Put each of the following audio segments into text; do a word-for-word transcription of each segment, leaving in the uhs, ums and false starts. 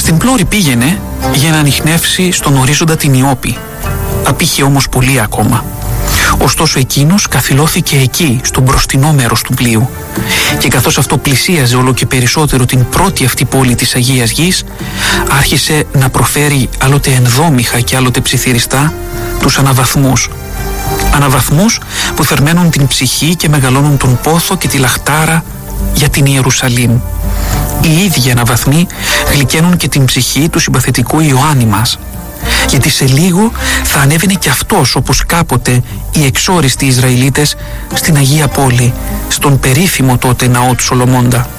Στην πλώρη πήγαινε για να ανιχνεύσει στον ορίζοντα την Ιώπη. Απήχε όμως πολύ ακόμα. Ωστόσο εκείνος καθυλώθηκε εκεί, στο μπροστινό μέρος του πλοίου, και καθώς αυτό πλησίαζε όλο και περισσότερο την πρώτη αυτή πόλη της Αγίας Γης, άρχισε να προφέρει άλλοτε ενδόμηχα και άλλοτε ψιθυριστά τους αναβαθμούς. Αναβαθμούς που θερμαίνουν την ψυχή και μεγαλώνουν τον πόθο και τη λαχτάρα για την Ιερουσαλήμ. Οι ίδιοι αναβαθμοί γλυκαίνουν και την ψυχή του συμπαθητικού Ιωάννη μας, γιατί σε λίγο θα ανέβαινε και αυτός, όπως κάποτε οι εξόριστοι Ισραηλίτες, στην Αγία Πόλη, στον περίφημο τότε ναό του Σολομώντα.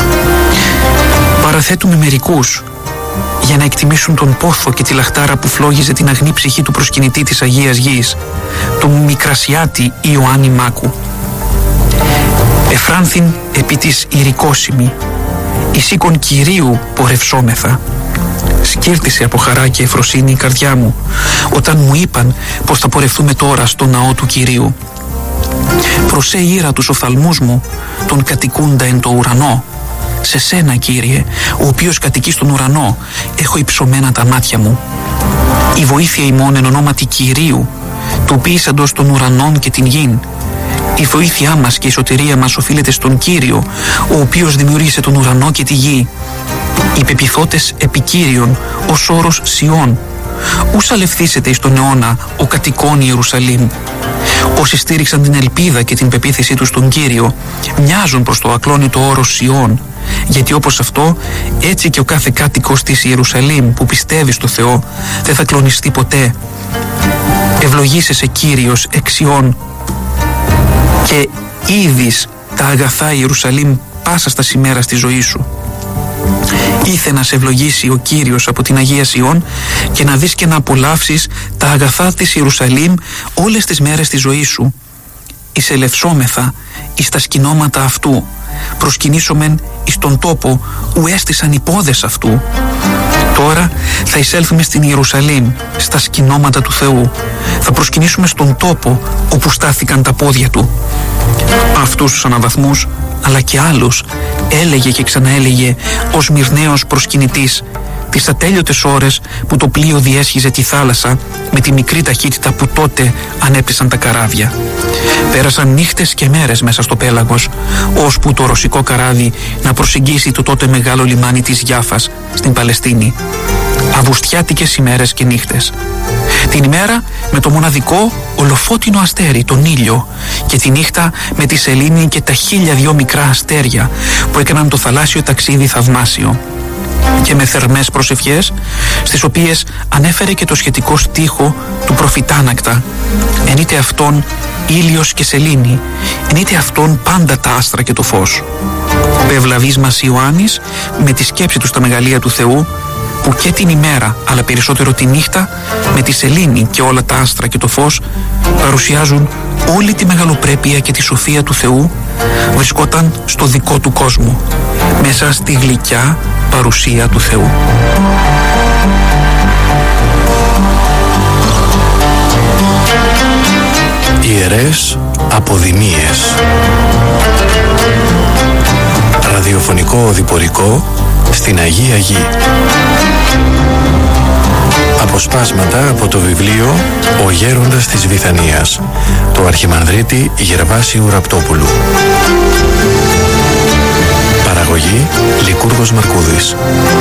Παραθέτουμε μερικούς για να εκτιμήσουν τον πόθο και τη λαχτάρα που φλόγιζε την αγνή ψυχή του προσκυνητή της Αγίας Γης, του Μικρασιάτη Ιωάννη Μάκου. Εφράνθην επί της ηρικόσιμη, εις οίκον Κυρίου πορευσόμεθα. Σκύρτησε από χαρά και ευφροσύνη η καρδιά μου όταν μου είπαν πως θα πορευτούμε τώρα στο ναό του Κυρίου. Προσέ ήρα τους οφθαλμούς μου, τον κατοικούντα εν το ουρανό. Σε σένα, Κύριε, ο οποίος κατοικεί στον ουρανό, έχω υψωμένα τα μάτια μου. Η βοήθεια ημών εν ονόματι Κυρίου, του ποιήσαντος των ουρανών και την γην. Η βοήθειά μας και η σωτηρία μας οφείλεται στον Κύριο, ο οποίος δημιούργησε τον ουρανό και τη γη. Οι πεποιθώτες επί Κύριον, ως όρος Σιών. Ούς αλευθήσεται εις τον αιώνα ο κατοικών Ιερουσαλήμ. Όσοι στήριξαν την ελπίδα και την πεποίθησή τους στον Κύριο, μοιάζουν προς το ακλόνητο όρος Σιών, γιατί όπως αυτό, έτσι και ο κάθε κάτοικος της Ιερουσαλήμ που πιστεύει στο Θεό δεν θα κλονιστεί ποτέ. Ευλογήσεσαι, Κύριος, εξ Σιών, και είδεις τα αγαθά Ιερουσαλήμ πάσα στα σημέρα στη ζωή σου. Ήθε να σε ευλογήσει ο Κύριος από την Αγία Σιών και να δεις και να απολαύσεις τα αγαθά της Ιερουσαλήμ όλες τις μέρες της ζωής σου. Εισελευσόμεθα εις τα σκηνώματα αυτού, προσκυνήσομεν εις τον τόπο ου έστησαν οι πόδες αυτού. Τώρα θα εισέλθουμε στην Ιερουσαλήμ, στα σκηνώματα του Θεού. Θα προσκυνήσουμε στον τόπο όπου στάθηκαν τα πόδια του. Αυτούς τους αναβαθμούς, αλλά και άλλους, έλεγε και ξαναέλεγε ο Σμυρναίος προσκυνητής τις ατέλειωτες ώρες που το πλοίο διέσχιζε τη θάλασσα με τη μικρή ταχύτητα που τότε ανέπτυσαν τα καράβια. Πέρασαν νύχτες και μέρες μέσα στο πέλαγος, ώσπου το ρωσικό καράβι να προσεγγίσει το τότε μεγάλο λιμάνι της Γιάφας στην Παλαιστίνη. Αβουστιάτικες ημέρες και νύχτες. Την ημέρα με το μοναδικό ολοφώτινο αστέρι, τον ήλιο, και τη νύχτα με τη σελήνη και τα χίλια δυο μικρά αστέρια που έκαναν το θαλάσσιο ταξίδι θαυμάσιο. Και με θερμές προσευχές, στις οποίες ανέφερε και το σχετικό στίχο του προφητάνακτα: «Εν είτε αυτόν ήλιος και σελήνη, εν είτε αυτόν πάντα τα άστρα και το φως». Ο ευλαβής μας Ιωάννης, με τη σκέψη του στα μεγαλεία του Θεού, που και την ημέρα αλλά περισσότερο τη νύχτα με τη σελήνη και όλα τα άστρα και το φως παρουσιάζουν όλη τη μεγαλοπρέπεια και τη σοφία του Θεού, βρισκόταν στο δικό του κόσμο, μέσα στη γλυκιά παρουσία του Θεού. Ιερές αποδημίες. Ραδιοφωνικό οδηπορικό στην Αγία Γη. Αποσπάσματα από το βιβλίο «Ο Γέροντας της Βηθανίας» του Αρχιμανδρίτη Γερβάσιου Ραπτόπουλου. Παραγωγή Λικούργος Μαρκούδης.